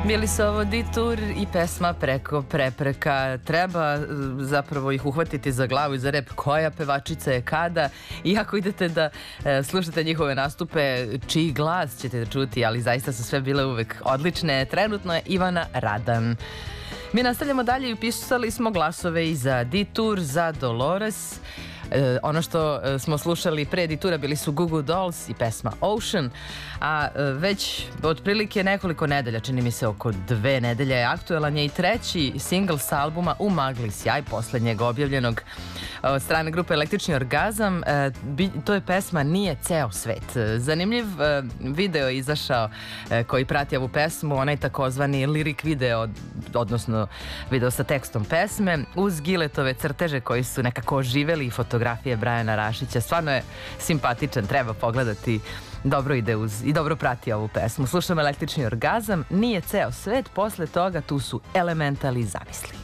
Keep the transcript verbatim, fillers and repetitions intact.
Bili su ovo Detour i pesma Preko prepreka. Treba zapravo ih uhvatiti za glavu i za rep koja pevačica je kada. I ako idete da e, slušate njihove nastupe, čiji glas ćete da čuti, ali zaista su sve bile uvek odlične. Trenutno je Ivana Radan. Mi nastavljamo dalje i upisali smo glasove i za Detour, za Dolores. E, ono što e, smo slušali pre Detoura bili su Goo Goo Dolls i pesma Ocean, a e, već otprilike nekoliko nedelja, čini mi se oko dve nedelje, aktuelan je i treći singl s albuma U magli sjaj, poslednjeg objavljenog od strane grupe Električni orgazam. E, bi, to je pesma Nije ceo svet. E, zanimljiv e, video je izašao e, koji prati ovu pesmu, onaj takozvani lirik video, odnosno video sa tekstom pesme, uz Giletove crteže koji su nekako oživeli i fotografije Brajana Rašića. Stvarno je simpatičan, treba pogledati, dobro ide uz i dobro prati ovu pesmu. Slušamo Električni orgazam, Nije ceo svet, posle toga tu su Elementali, Zamisli.